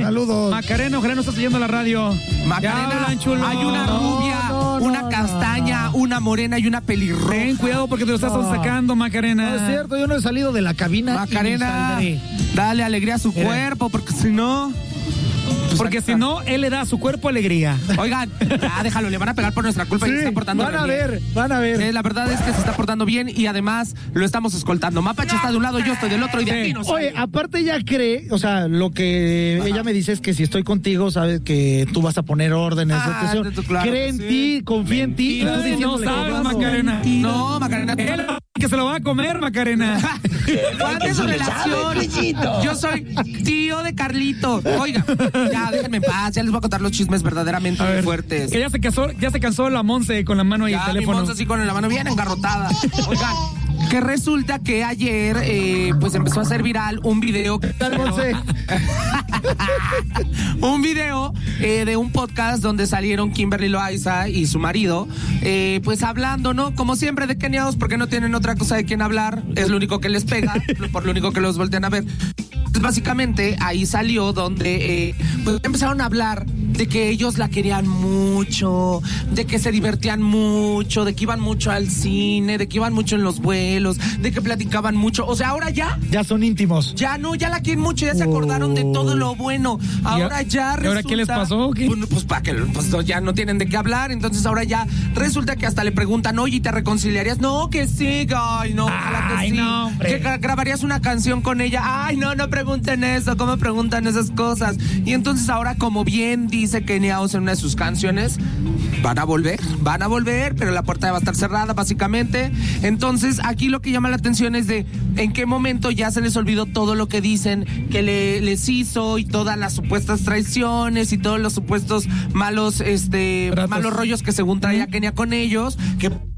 Saludos. Macarena, ojalá no estés oyendo la radio. Macarena, hay una rubia, una castaña, una morena y una pelirroja. Ten cuidado porque te lo estás sacando, Macarena. No es cierto, yo no he salido de la cabina. Macarena, dale alegría a su cuerpo, porque si no... Porque si no, él le da a su cuerpo alegría. Oigan, ya déjalo, le van a pegar por nuestra culpa y se está portando van a bien. Van a ver. La verdad es que se está portando bien y además lo estamos escoltando. Mapache está de un lado, yo estoy del otro y de aquí no sale. Oye, aparte ella cree, o sea, lo que ella me dice es que si estoy contigo, sabes que tú vas a poner orden en esa situación. Claro, cree en ti, confía en ti. No sabes, Macarena. No, Macarena. Él que se lo va a comer, Macarena. ¿Cuál es su relación? Yo soy tío de Carlito. Oiga, ya déjenme en paz, ya les voy a contar los chismes verdaderamente muy fuertes. Que ya se cansó la Monse con la mano ahí el teléfono. Mi Monse así con la mano bien engarrotada. Oigan, que resulta que ayer pues empezó a ser viral un video un video de un podcast donde salieron Kimberly Loaiza y su marido pues hablando, ¿no? Como siempre de Kenia Os, porque no tienen otra cosa de quien hablar, es lo único que les pega, por lo único que los voltean a ver. Pues básicamente ahí salió donde pues empezaron a hablar de que ellos la querían mucho, de que se divertían mucho, de que iban mucho al cine, de que iban mucho en los vuelos, de que platicaban mucho. O sea, ahora ya son íntimos. Ya no, ya la quieren mucho, ya se acordaron de todo lo bueno. Ahora ya resulta... ¿Y ahora qué les pasó? ¿Qué? Pues para que pues, ya no tienen de qué hablar, entonces ahora ya resulta que hasta le preguntan, oye, ¿te reconciliarías? No, que sí, ay, no, ojalá que sí. No, que grabarías una canción con ella. Ay, no pregunten eso, ¿cómo preguntan esas cosas? Y entonces ahora, como bien dice Kenia Os en una de sus canciones, van a volver, pero la puerta va a estar cerrada, básicamente. Entonces, aquí lo que llama la atención es de en qué momento ya se les olvidó todo lo que dicen que les hizo y todas las supuestas traiciones y todos los supuestos malos rollos que según traía Kenia con ellos, que